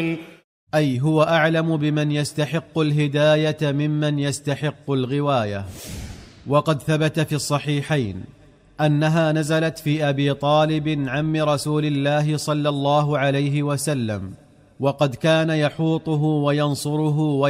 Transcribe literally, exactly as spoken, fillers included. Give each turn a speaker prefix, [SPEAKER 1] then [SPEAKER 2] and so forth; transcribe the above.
[SPEAKER 1] أي هو أعلم بمن يستحق الهداية ممن يستحق الغواية. وقد ثبت في الصحيحين أنها نزلت في أبي طالب عم رسول الله صلى الله عليه وسلم، وقد كان يحوطه وينصره